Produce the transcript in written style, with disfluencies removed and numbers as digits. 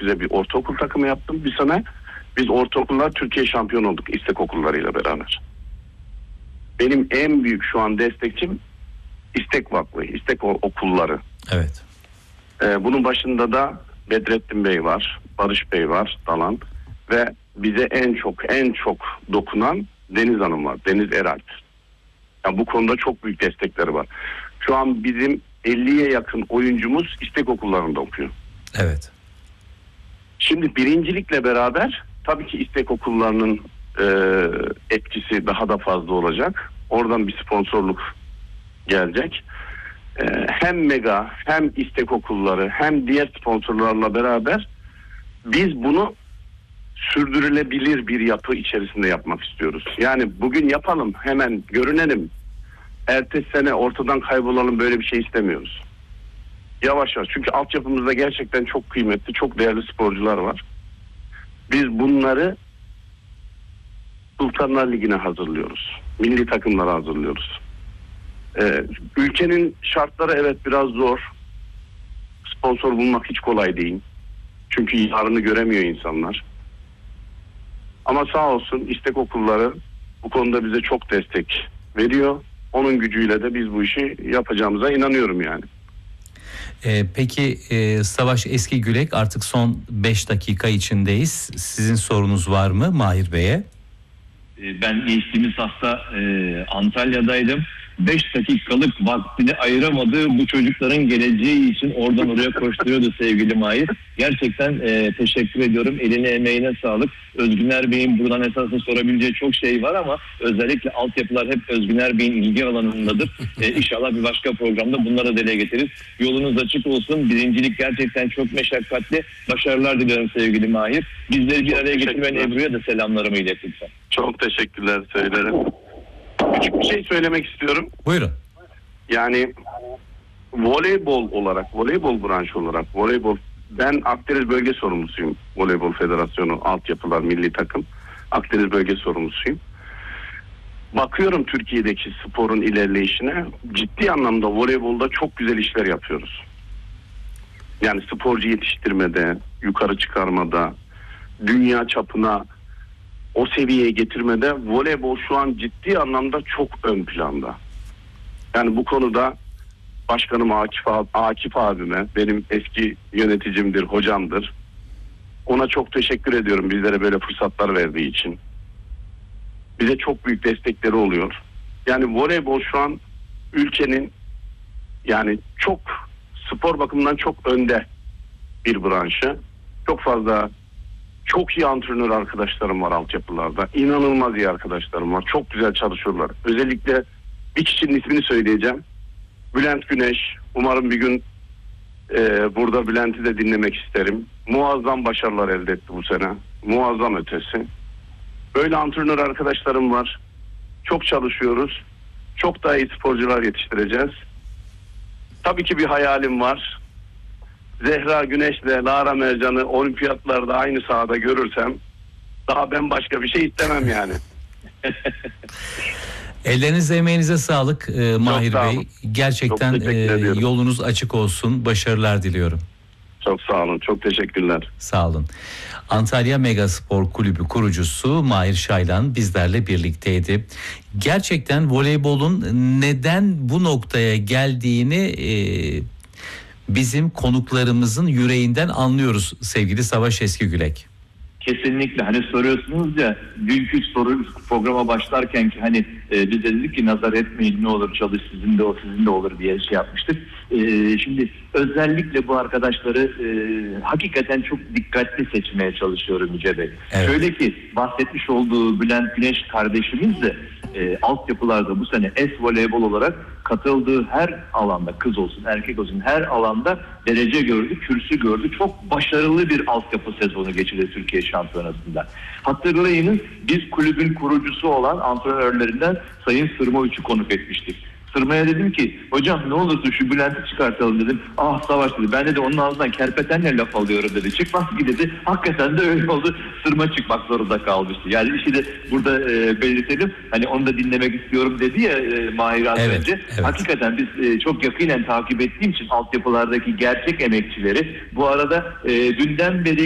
size bir ortaokul takımı yaptım bir sene. Biz ortaokullar Türkiye şampiyonu olduk istek okullarıyla beraber. Benim en büyük şu an destekçim İstek Vakfı, İstek Okulları. Evet. Bunun başında da Bedrettin Bey var, Barış Bey var, Dalan ve bize en çok dokunan Deniz Hanım var, Deniz Eralp. Yani bu konuda çok büyük destekleri var. Şu an bizim 50'ye yakın oyuncumuz istek okullarında okuyor. Evet. Şimdi birincilikle beraber tabii ki istek okullarının etkisi daha da fazla olacak. Oradan bir sponsorluk gelecek. Hem Mega hem istek okulları hem diğer sponsorlarla beraber biz bunu sürdürülebilir bir yapı içerisinde yapmak istiyoruz. Yani bugün yapalım, hemen görünelim, ertesi sene ortadan kaybolalım, böyle bir şey istemiyoruz. Yavaş yavaş, çünkü altyapımızda gerçekten çok kıymetli, çok değerli sporcular var. Biz bunları Sultanlar Ligi'ne hazırlıyoruz. Milli takımlara hazırlıyoruz. Ülkenin şartları evet biraz zor. Sponsor bulmak hiç kolay değil. Çünkü yarını göremiyor insanlar. Ama sağ olsun istek okulları bu konuda bize çok destek veriyor. Onun gücüyle de biz bu işi yapacağımıza inanıyorum yani. Peki Savaş Eskigülek, artık son 5 dakika içindeyiz. Sizin sorunuz var mı Mahir Bey'e? Ben geçtiğimiz hafta Antalya'daydım. 5 dakikalık vaktini ayıramadığı bu çocukların geleceği için oradan oraya koşturuyordu sevgili Mahir. Gerçekten teşekkür ediyorum. Eline emeğine sağlık. Özgüner Bey'in buradan esasında sorabileceği çok şey var ama özellikle altyapılar hep Özgüner Bey'in ilgi alanındadır. İnşallah bir başka programda bunlara dile getiririz. Yolunuz açık olsun. Birincilik gerçekten çok meşakkatli. Başarılar diliyorum sevgili Mahir. Bizleri bir araya getiren Ebru'ya da selamlarımı ilet lütfen. Çok teşekkürler, söylerim. Küçük bir şey söylemek istiyorum. Buyurun. Yani voleybol branşı olarak ben Akdeniz Bölge Sorumlusuyum. Voleybol Federasyonu Altyapılar Milli Takım Akdeniz Bölge Sorumlusuyum. Bakıyorum Türkiye'deki sporun ilerleyişine, ciddi anlamda voleybolda çok güzel işler yapıyoruz. Yani sporcu yetiştirmede, yukarı çıkarmada, dünya çapına o seviyeye getirmede voleybol şu an ciddi anlamda çok ön planda. Yani bu konuda başkanım Akif abime, benim eski yöneticimdir, hocamdır. Ona çok teşekkür ediyorum bizlere böyle fırsatlar verdiği için. Bize çok büyük destekleri oluyor. Yani voleybol şu an ülkenin yani çok spor bakımından çok önde bir branşı. Çok fazla çok iyi antrenör arkadaşlarım var altyapılarda. İnanılmaz iyi arkadaşlarım var. Çok güzel çalışıyorlar. Özellikle bir kişinin ismini söyleyeceğim. Bülent Güneş. Umarım bir gün burada Bülent'i de dinlemek isterim. Muazzam başarılar elde etti bu sene. Muazzam ötesi. Böyle antrenör arkadaşlarım var. Çok çalışıyoruz. Çok daha iyi sporcular yetiştireceğiz. Tabii ki bir hayalim var. Zehra Güneş'le Lara Mercan'ı olimpiyatlarda aynı sahada görürsem daha ben başka bir şey istemem yani. Ellerinize emeğinize sağlık Mahir Bey. Gerçekten yolunuz açık olsun. Başarılar diliyorum. Çok sağ olun. Çok teşekkürler. Sağ olun. Antalya Megaspor Kulübü kurucusu Mahir Şaylan bizlerle birlikteydi. Gerçekten voleybolun neden bu noktaya geldiğini bizim konuklarımızın yüreğinden anlıyoruz sevgili Savaş Eskigülek. Kesinlikle, hani soruyorsunuz ya dünkü programa başlarken ki hani biz dedik ki nazar etmeyin, ne olur çalış, sizin de olur diye şey yapmıştık. Şimdi özellikle bu arkadaşları hakikaten çok dikkatli seçmeye çalışıyorum Yüce Bey. Evet. Şöyle ki bahsetmiş olduğu Bülent Güneş kardeşimiz de altyapılarda bu sene voleybol olarak katıldığı her alanda, kız olsun erkek olsun her alanda derece gördü, kürsü gördü. Çok başarılı bir altyapı sezonu geçirdi Türkiye Şampiyonası'nda. Hatırlayınız, biz kulübün kurucusu olan antrenörlerinden Sayın Sırmoviç'i konuk etmiştik. Sırma'ya dedim ki hocam ne olursa şu Bülent'i çıkartalım dedim. Ah Savaş dedi, ben de onun ağzından kerpetenle laf alıyorum dedi. Çıkmaz ki dedi. Hakikaten de öyle oldu. Sırma çıkmak zorunda kalmıştı. Yani işi de burada belirtelim. Hani onu da dinlemek istiyorum dedi ya Mahir az önce. Evet. Hakikaten biz çok yakinen takip ettiğim için altyapılardaki gerçek emekçileri, bu arada dünden beri